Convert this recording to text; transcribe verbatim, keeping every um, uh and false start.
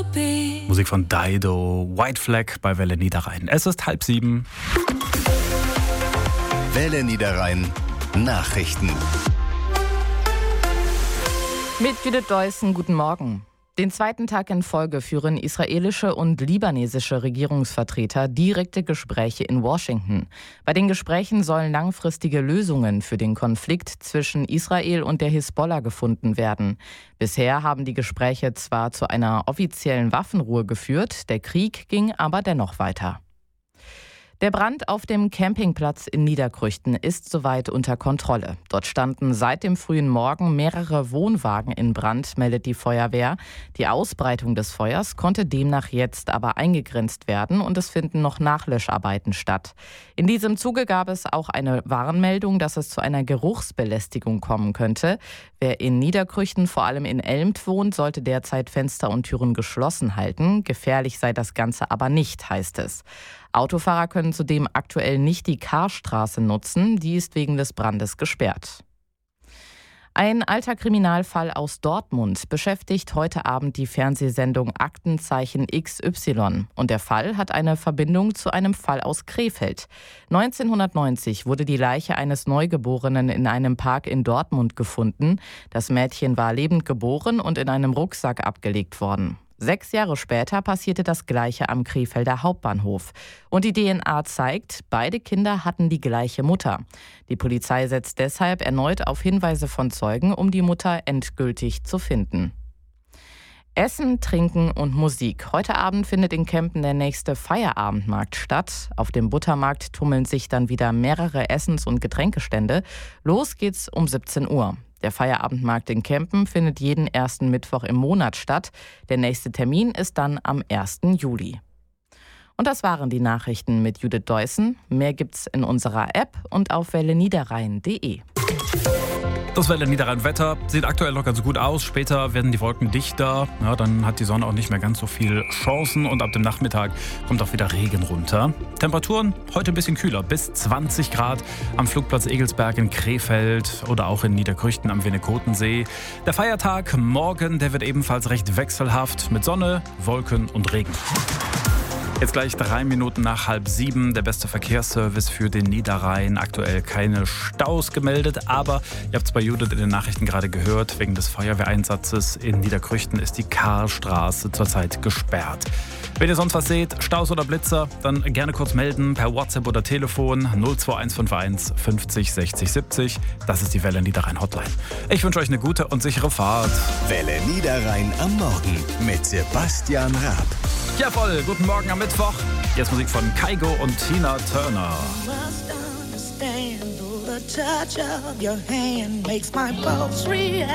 Musik von Dido, White Flag bei Welle Niederrhein. Es ist halb sieben. Welle Niederrhein Nachrichten. Mit Judith Deussen, guten Morgen. Den zweiten Tag in Folge führen israelische und libanesische Regierungsvertreter direkte Gespräche in Washington. Bei den Gesprächen sollen langfristige Lösungen für den Konflikt zwischen Israel und der Hisbollah gefunden werden. Bisher haben die Gespräche zwar zu einer offiziellen Waffenruhe geführt, der Krieg ging aber dennoch weiter. Der Brand auf dem Campingplatz in Niederkrüchten ist soweit unter Kontrolle. Dort standen seit dem frühen Morgen mehrere Wohnwagen in Brand, meldet die Feuerwehr. Die Ausbreitung des Feuers konnte demnach jetzt aber eingegrenzt werden und es finden noch Nachlöscharbeiten statt. In diesem Zuge gab es auch eine Warnmeldung, dass es zu einer Geruchsbelästigung kommen könnte. Wer in Niederkrüchten, vor allem in Elmt, wohnt, sollte derzeit Fenster und Türen geschlossen halten. Gefährlich sei das Ganze aber nicht, heißt es. Autofahrer können zudem aktuell nicht die Karstraße nutzen, die ist wegen des Brandes gesperrt. Ein alter Kriminalfall aus Dortmund beschäftigt heute Abend die Fernsehsendung Aktenzeichen X Y. Und der Fall hat eine Verbindung zu einem Fall aus Krefeld. neunzehnhundertneunzig wurde die Leiche eines Neugeborenen in einem Park in Dortmund gefunden. Das Mädchen war lebend geboren und in einem Rucksack abgelegt worden. Sechs Jahre später passierte das Gleiche am Krefelder Hauptbahnhof. Und die D N A zeigt, beide Kinder hatten die gleiche Mutter. Die Polizei setzt deshalb erneut auf Hinweise von Zeugen, um die Mutter endgültig zu finden. Essen, Trinken und Musik. Heute Abend findet in Kempen der nächste Feierabendmarkt statt. Auf dem Buttermarkt tummeln sich dann wieder mehrere Essens- und Getränkestände. Los geht's um siebzehn Uhr. Der Feierabendmarkt in Kempen findet jeden ersten Mittwoch im Monat statt. Der nächste Termin ist dann am ersten Juli. Und das waren die Nachrichten mit Judith Deussen. Mehr gibt's in unserer App und auf welle niederrhein punkt de. Das Welle Niederrhein Wetter sieht aktuell noch ganz gut aus. Später werden die Wolken dichter. Ja, dann hat die Sonne auch nicht mehr ganz so viel Chancen. Und ab dem Nachmittag kommt auch wieder Regen runter. Temperaturen heute ein bisschen kühler, bis zwanzig Grad am Flugplatz Egelsberg in Krefeld oder auch in Niederkrüchten am Winnekotensee. Der Feiertag morgen, der wird ebenfalls recht wechselhaft mit Sonne, Wolken und Regen. Jetzt gleich drei Minuten nach halb sieben. Der beste Verkehrsservice für den Niederrhein. Aktuell keine Staus gemeldet, aber ihr habt es bei Judith in den Nachrichten gerade gehört. Wegen des Feuerwehreinsatzes in Niederkrüchten ist die Karstraße zurzeit gesperrt. Wenn ihr sonst was seht, Staus oder Blitzer, dann gerne kurz melden per WhatsApp oder Telefon null zwei eins fünf eins fünfzig sechzig siebzig. Das ist die Welle Niederrhein Hotline. Ich wünsche euch eine gute und sichere Fahrt. Welle Niederrhein am Morgen mit Sebastian Raab. Jawohl, guten Morgen am Mittwoch. Jetzt Musik von Kygo und Tina Turner. Must understand, the touch of your hand makes my pulse react.